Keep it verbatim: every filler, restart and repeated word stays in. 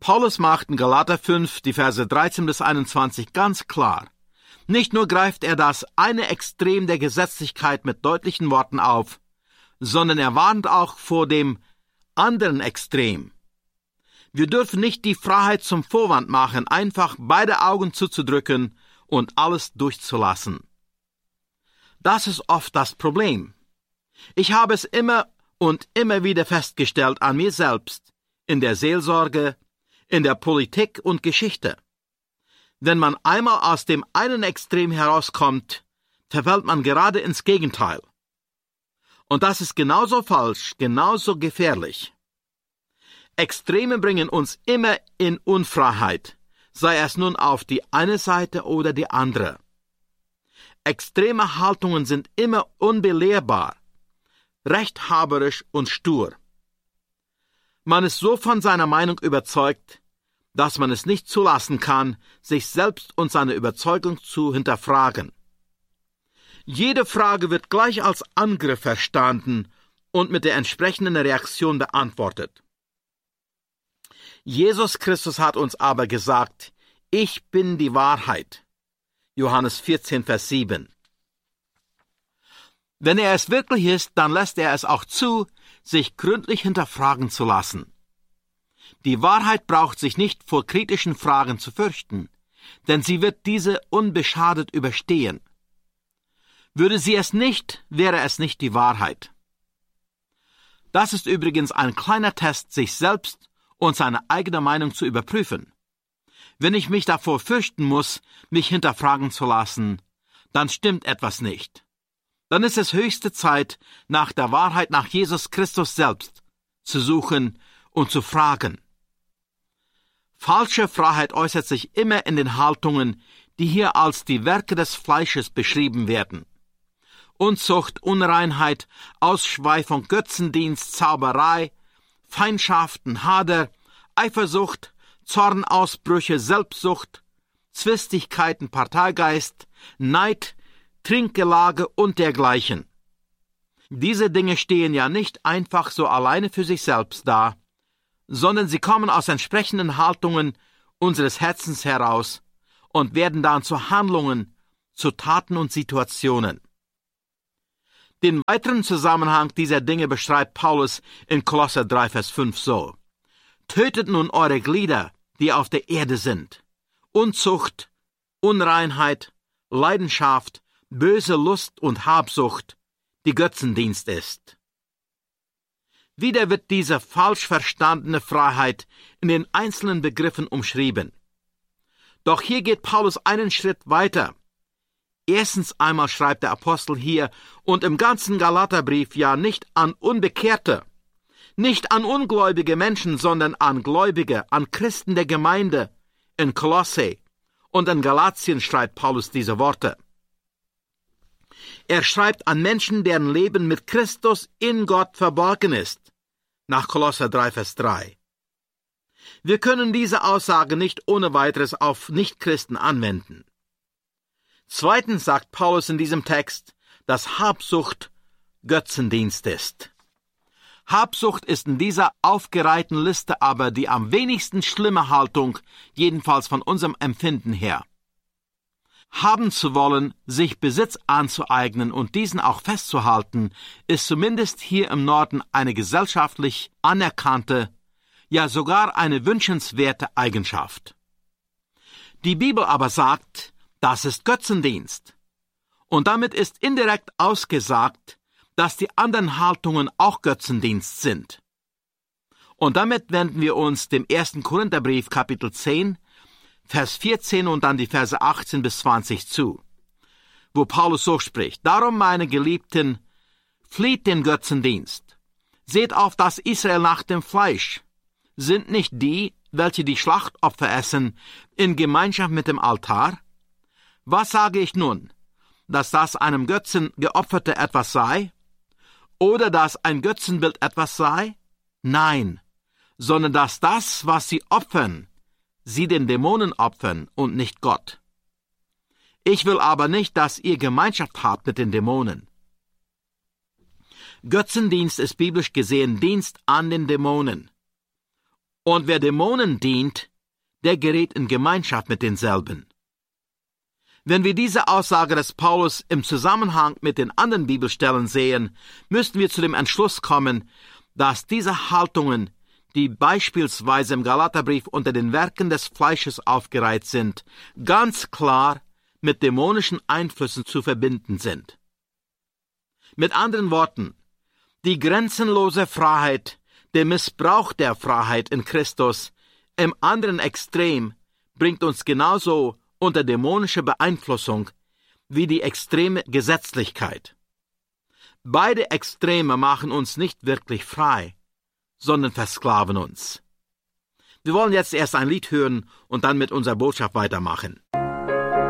Paulus macht in Galater fünf, die Verse dreizehn bis einundzwanzig ganz klar. Nicht nur greift er das eine Extrem der Gesetzlichkeit mit deutlichen Worten auf, sondern er warnt auch vor dem anderen Extrem. Wir dürfen nicht die Freiheit zum Vorwand machen, einfach beide Augen zuzudrücken und alles durchzulassen. Das ist oft das Problem. Ich habe es immer und immer wieder festgestellt an mir selbst, in der Seelsorge, in der Politik und Geschichte. Wenn man einmal aus dem einen Extrem herauskommt, verfällt man gerade ins Gegenteil. Und das ist genauso falsch, genauso gefährlich. Extreme bringen uns immer in Unfreiheit, sei es nun auf die eine Seite oder die andere. Extreme Haltungen sind immer unbelehrbar, rechthaberisch und stur. Man ist so von seiner Meinung überzeugt, dass man es nicht zulassen kann, sich selbst und seine Überzeugung zu hinterfragen. Jede Frage wird gleich als Angriff verstanden und mit der entsprechenden Reaktion beantwortet. Jesus Christus hat uns aber gesagt, ich bin die Wahrheit. Johannes vierzehn, Vers sieben. Wenn er es wirklich ist, dann lässt er es auch zu, sich gründlich hinterfragen zu lassen. Die Wahrheit braucht sich nicht vor kritischen Fragen zu fürchten, denn sie wird diese unbeschadet überstehen. Würde sie es nicht, wäre es nicht die Wahrheit. Das ist übrigens ein kleiner Test, sich selbst und seine eigene Meinung zu überprüfen. Wenn ich mich davor fürchten muss, mich hinterfragen zu lassen, dann stimmt etwas nicht. Dann ist es höchste Zeit, nach der Wahrheit, nach Jesus Christus selbst zu suchen und zu fragen. Falsche Freiheit äußert sich immer in den Haltungen, die hier als die Werke des Fleisches beschrieben werden. Unzucht, Unreinheit, Ausschweifung, Götzendienst, Zauberei, Feindschaften, Hader, Eifersucht, Zornausbrüche, Selbstsucht, Zwistigkeiten, Parteigeist, Neid, Trinkgelage und dergleichen. Diese Dinge stehen ja nicht einfach so alleine für sich selbst da, sondern sie kommen aus entsprechenden Haltungen unseres Herzens heraus und werden dann zu Handlungen, zu Taten und Situationen. Den weiteren Zusammenhang dieser Dinge beschreibt Paulus in Kolosser drei, Vers fünf so. Tötet nun eure Glieder, die auf der Erde sind. Unzucht, Unreinheit, Leidenschaft, böse Lust und Habsucht, die Götzendienst ist. Wieder wird diese falsch verstandene Freiheit in den einzelnen Begriffen umschrieben. Doch hier geht Paulus einen Schritt weiter. Erstens einmal schreibt der Apostel hier und im ganzen Galaterbrief ja nicht an Unbekehrte, nicht an ungläubige Menschen, sondern an Gläubige, an Christen der Gemeinde. In Kolosse und in Galatien schreibt Paulus diese Worte. Er schreibt an Menschen, deren Leben mit Christus in Gott verborgen ist, nach Kolosser drei, Vers drei. Wir können diese Aussage nicht ohne weiteres auf Nichtchristen anwenden. Zweitens sagt Paulus in diesem Text, dass Habsucht Götzendienst ist. Habsucht ist in dieser aufgereihten Liste aber die am wenigsten schlimme Haltung, jedenfalls von unserem Empfinden her. Haben zu wollen, sich Besitz anzueignen und diesen auch festzuhalten, ist zumindest hier im Norden eine gesellschaftlich anerkannte, ja sogar eine wünschenswerte Eigenschaft. Die Bibel aber sagt, das ist Götzendienst. Und damit ist indirekt ausgesagt, dass die anderen Haltungen auch Götzendienst sind. Und damit wenden wir uns dem ersten Korintherbrief, Kapitel zehn, Vers vierzehn und dann die Verse achtzehn bis zwanzig zu, wo Paulus so spricht. Darum, meine Geliebten, flieht den Götzendienst. Seht auf das Israel nach dem Fleisch. Sind nicht die, welche die Schlachtopfer essen, in Gemeinschaft mit dem Altar? Was sage ich nun? Dass das einem Götzen geopferte etwas sei? Oder dass ein Götzenbild etwas sei? Nein, sondern dass das, was sie opfern, sie den Dämonen opfern und nicht Gott. Ich will aber nicht, dass ihr Gemeinschaft habt mit den Dämonen. Götzendienst ist biblisch gesehen Dienst an den Dämonen. Und wer Dämonen dient, der gerät in Gemeinschaft mit denselben. Wenn wir diese Aussage des Paulus im Zusammenhang mit den anderen Bibelstellen sehen, müssen wir zu dem Entschluss kommen, dass diese Haltungen, die beispielsweise im Galaterbrief unter den Werken des Fleisches aufgereiht sind, ganz klar mit dämonischen Einflüssen zu verbinden sind. Mit anderen Worten, die grenzenlose Freiheit, der Missbrauch der Freiheit in Christus im anderen Extrem bringt uns genauso unter dämonische Beeinflussung wie die extreme Gesetzlichkeit. Beide Extreme machen uns nicht wirklich frei, sondern versklaven uns. Wir wollen jetzt erst ein Lied hören und dann mit unserer Botschaft weitermachen.